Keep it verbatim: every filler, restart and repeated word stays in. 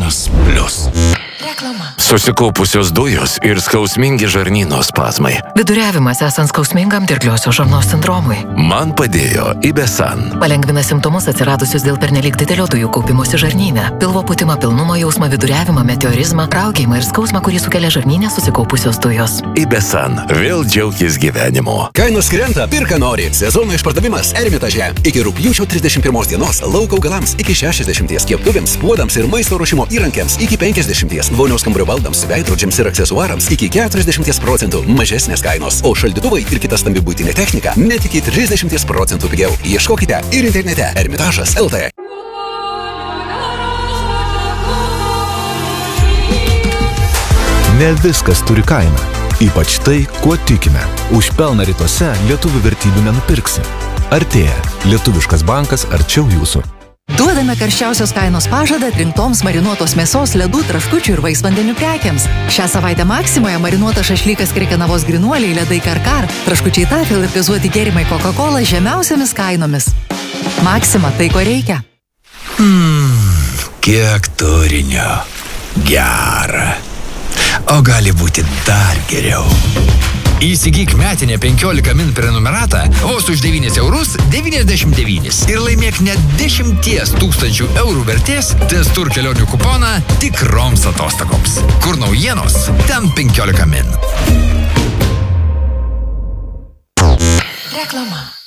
Ibesanas Plus. Reklama. Susikaupusios dujos ir skausmingi žarnyno spazmai. Viduriavimas esant skausmingam dirgliosios žarnos sindromui. Man padėjo Ibesan. Palengvina simptomus atsiradusius dėl pernelyg didelio dujų kaupimosi žarnyne. Pilvo pūtimą, pilnumo jausmą, viduriavimą, meteorizmą, raukėjimą ir skausmą, kurį sukelia žarnyne susikaupusios dujos. Ibesan. Vėl džiaukis gyvenimu. Kainos krenta, pirka nori. Sezono išpardavimas Ermitaže. Iki rugpjūčio trisdešimt pirmos dienos lauko augalams iki šešiasdešimties, keptuvėms, puodams ir maisto ruošimo įrankiams iki penkiasdešimties, vonios kambario baldams, veidrodžiams ir aksesuarams iki keturiasdešimties procentų mažesnės kainos, o šaldytuvai ir kita stambi buitinė technika net iki trisdešimties procentų pigiau. Ieškokite ir internete Ermitažas L T. Ne viskas turi kainą, ypač tai, kuo tikime. Už pelną rytuose lietuvių vertybių nenupirksi. Artėja lietuviškas bankas arčiau jūsų. Duodame karščiausios kainos pažadą atrinktoms marinuotos mėsos, ledų, traškučių ir vaisvandenių prekiams. Šią savaitę Maksimoje marinuotas šašlykas Krekenavos grynuoliai, ledai Karkar, traškučiai Tafel ir gazuoti gėrimai Coca-Cola žemiausiamis kainomis. Maksima, tai ko reikia? Mmm, kiek turinio. Gera. O gali būti dar geriau. Įsigyk metinę penkiolika min prenumeratą vos už devynis eurus devyniasdešimt devynis ir laimėk net dešimties tūkstančių eurų vertės Testur kelionių kuponą tikroms atostogoms. Kur naujienos, ten penkiolika min. Reklama.